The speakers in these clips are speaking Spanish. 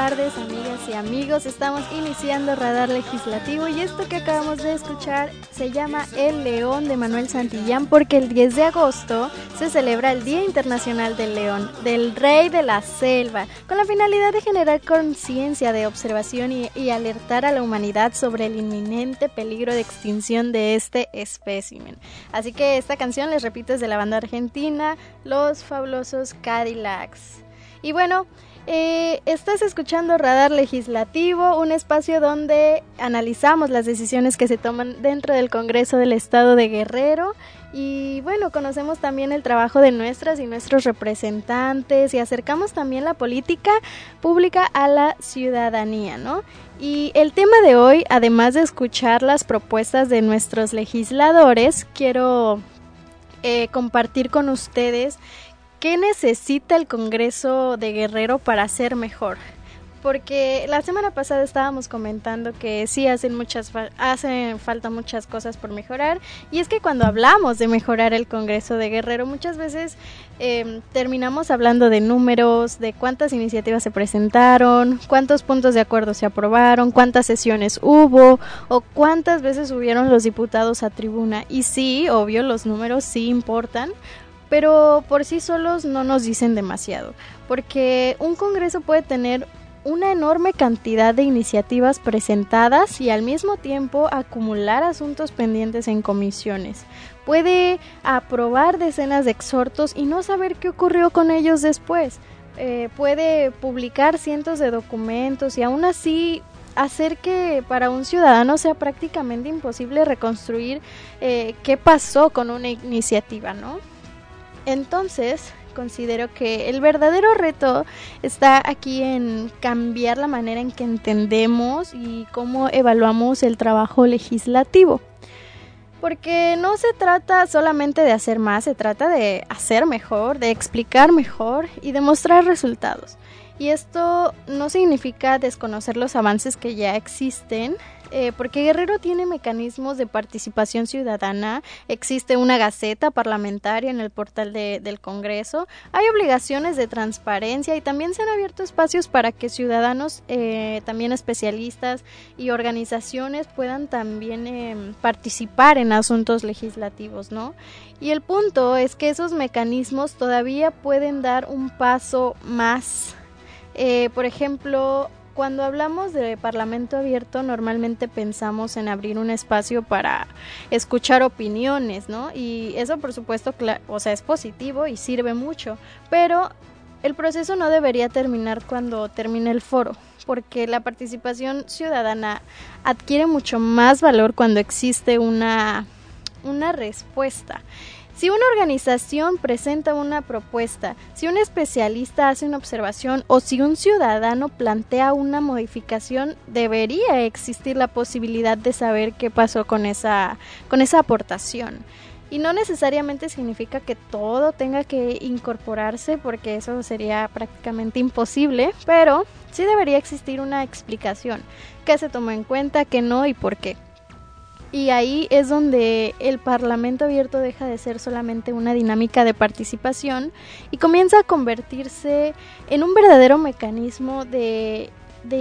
tardes, amigas y amigos. Estamos iniciando Radar Legislativo y esto que acabamos de escuchar se llama El León de Manuel Santillán, porque el 10 de agosto se celebra el Día Internacional del León, del Rey de la Selva, con la finalidad de generar conciencia de observación y alertar a la humanidad sobre el inminente peligro de extinción de este espécimen. Así que esta canción, les repito, es de la banda argentina Los Fabulosos Cadillacs. Y bueno, estás escuchando Radar Legislativo, un espacio donde analizamos las decisiones que se toman dentro del Congreso del Estado de Guerrero y bueno, conocemos también el trabajo de nuestras y nuestros representantes y acercamos también la política pública a la ciudadanía, ¿no? Y el tema de hoy, además de escuchar las propuestas de nuestros legisladores, quiero compartir con ustedes ¿qué necesita el Congreso de Guerrero para ser mejor? Porque la semana pasada estábamos comentando que sí hacen falta muchas cosas por mejorar, y es que cuando hablamos de mejorar el Congreso de Guerrero muchas veces terminamos hablando de números, de cuántas iniciativas se presentaron, cuántos puntos de acuerdo se aprobaron, cuántas sesiones hubo o cuántas veces subieron los diputados a tribuna. Y sí, obvio, los números sí importan, pero por sí solos no nos dicen demasiado, porque un congreso puede tener una enorme cantidad de iniciativas presentadas y al mismo tiempo acumular asuntos pendientes en comisiones. Puede aprobar decenas de exhortos y no saber qué ocurrió con ellos después. Puede publicar cientos de documentos y aún así hacer que para un ciudadano sea prácticamente imposible reconstruir qué pasó con una iniciativa, ¿no? Entonces, considero que el verdadero reto está aquí en cambiar la manera en que entendemos y cómo evaluamos el trabajo legislativo. Porque no se trata solamente de hacer más, se trata de hacer mejor, de explicar mejor y de mostrar resultados. Y esto no significa desconocer los avances que ya existen, porque Guerrero tiene mecanismos de participación ciudadana, existe una gaceta parlamentaria en el portal del Congreso, hay obligaciones de transparencia y también se han abierto espacios para que ciudadanos, también especialistas y organizaciones puedan también participar en asuntos legislativos, ¿no? Y el punto es que esos mecanismos todavía pueden dar un paso más. Por ejemplo, cuando hablamos de Parlamento abierto, normalmente pensamos en abrir un espacio para escuchar opiniones, ¿no? Y eso, por supuesto, es positivo y sirve mucho, pero el proceso no debería terminar cuando termine el foro, porque la participación ciudadana adquiere mucho más valor cuando existe una respuesta. Si una organización presenta una propuesta, si un especialista hace una observación o si un ciudadano plantea una modificación, debería existir la posibilidad de saber qué pasó con esa aportación. Y no necesariamente significa que todo tenga que incorporarse, porque eso sería prácticamente imposible, pero sí debería existir una explicación, qué se tomó en cuenta, qué no y por qué. Y ahí es donde el Parlamento abierto deja de ser solamente una dinámica de participación y comienza a convertirse en un verdadero mecanismo de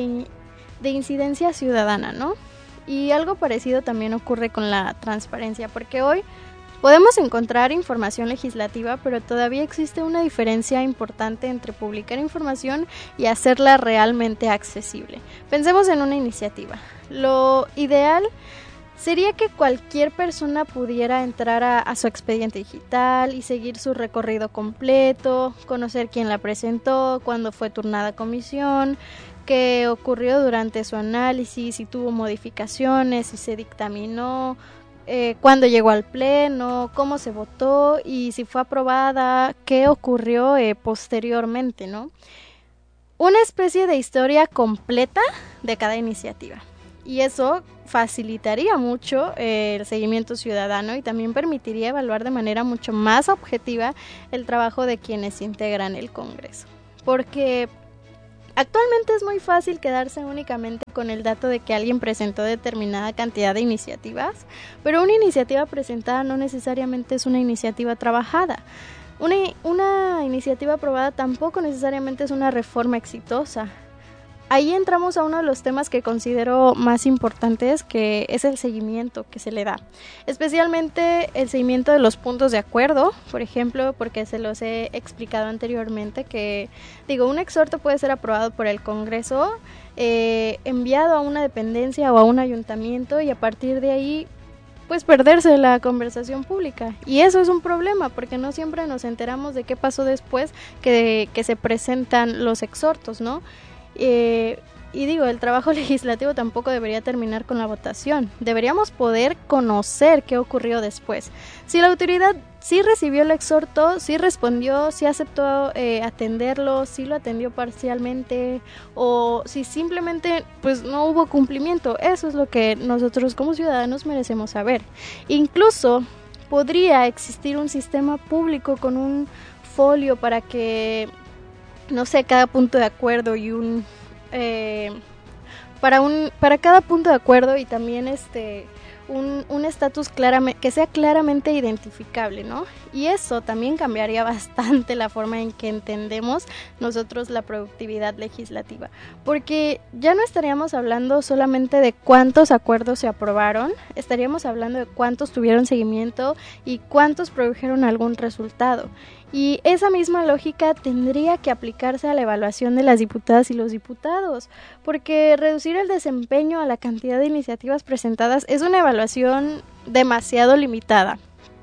incidencia ciudadana, ¿no? Y algo parecido también ocurre con la transparencia, porque hoy podemos encontrar información legislativa, pero todavía existe una diferencia importante entre publicar información y hacerla realmente accesible. Pensemos en una iniciativa. Lo ideal sería que cualquier persona pudiera entrar a su expediente digital y seguir su recorrido completo, conocer quién la presentó, cuándo fue turnada a comisión, qué ocurrió durante su análisis, si tuvo modificaciones, si se dictaminó, cuándo llegó al pleno, cómo se votó y si fue aprobada, qué ocurrió posteriormente, ¿no? Una especie de historia completa de cada iniciativa. Y eso facilitaría mucho el seguimiento ciudadano y también permitiría evaluar de manera mucho más objetiva el trabajo de quienes integran el Congreso. Porque actualmente es muy fácil quedarse únicamente con el dato de que alguien presentó determinada cantidad de iniciativas, pero una iniciativa presentada no necesariamente es una iniciativa trabajada. Una iniciativa aprobada tampoco necesariamente es una reforma exitosa. ahí entramos a uno de los temas que considero más importantes, que es el seguimiento que se le da. Especialmente el seguimiento de los puntos de acuerdo, por ejemplo, porque se los he explicado anteriormente, que un exhorto puede ser aprobado por el Congreso, enviado a una dependencia o a un ayuntamiento, y a partir de ahí pues perderse la conversación pública. Y eso es un problema, porque no siempre nos enteramos de qué pasó después que se presentan los exhortos, ¿no? El trabajo legislativo tampoco debería terminar con la votación. Deberíamos poder conocer qué ocurrió después. Si la autoridad sí recibió el exhorto, sí respondió, sí aceptó atenderlo, sí lo atendió parcialmente, o si simplemente pues no hubo cumplimiento. Eso es lo que nosotros como ciudadanos merecemos saber. Incluso podría existir un sistema público con un folio para que, no sé, cada punto de acuerdo y para cada punto de acuerdo, y también un estatus que sea claramente identificable, ¿no? Y eso también cambiaría bastante la forma en que entendemos nosotros la productividad legislativa, porque ya no estaríamos hablando solamente de cuántos acuerdos se aprobaron, estaríamos hablando de cuántos tuvieron seguimiento y cuántos produjeron algún resultado. Y esa misma lógica tendría que aplicarse a la evaluación de las diputadas y los diputados, porque reducir el desempeño a la cantidad de iniciativas presentadas es una evaluación demasiado limitada.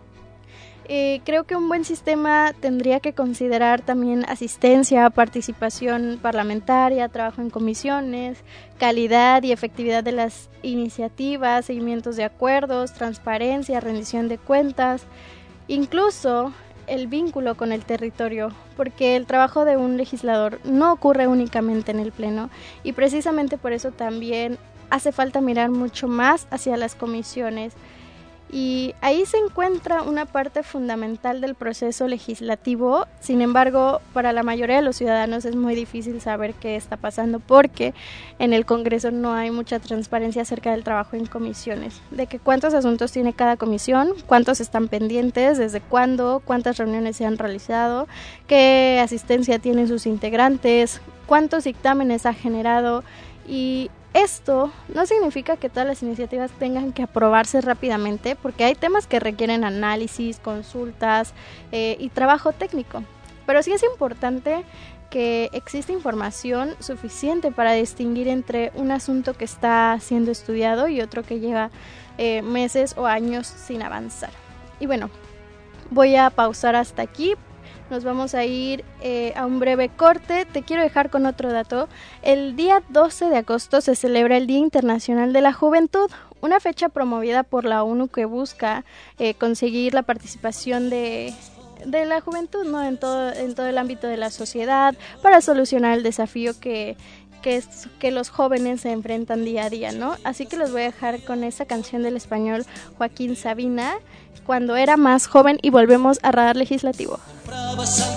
Creo que un buen sistema tendría que considerar también asistencia, participación parlamentaria, trabajo en comisiones, calidad y efectividad de las iniciativas, seguimientos de acuerdos, transparencia, rendición de cuentas, incluso el vínculo con el territorio, porque el trabajo de un legislador no ocurre únicamente en el pleno, y precisamente por eso también hace falta mirar mucho más hacia las comisiones. Y ahí se encuentra una parte fundamental del proceso legislativo. Sin embargo, para la mayoría de los ciudadanos es muy difícil saber qué está pasando, porque en el Congreso no hay mucha transparencia acerca del trabajo en comisiones, de que cuántos asuntos tiene cada comisión, cuántos están pendientes, desde cuándo, cuántas reuniones se han realizado, qué asistencia tienen sus integrantes, cuántos dictámenes ha generado. Y esto no significa que todas las iniciativas tengan que aprobarse rápidamente, porque hay temas que requieren análisis, consultas y trabajo técnico. Pero sí es importante que exista información suficiente para distinguir entre un asunto que está siendo estudiado y otro que lleva meses o años sin avanzar. Y bueno, voy a pausar hasta aquí. Nos vamos a ir a un breve corte. Te quiero dejar con otro dato. El día 12 de agosto se celebra el Día Internacional de la Juventud, una fecha promovida por la ONU que busca conseguir la participación de la juventud, ¿no? en todo el ámbito de la sociedad, para solucionar el desafío que los jóvenes se enfrentan día a día, ¿no? Así que los voy a dejar con esa canción del español Joaquín Sabina, Cuando era más joven, y volvemos a Radar Legislativo.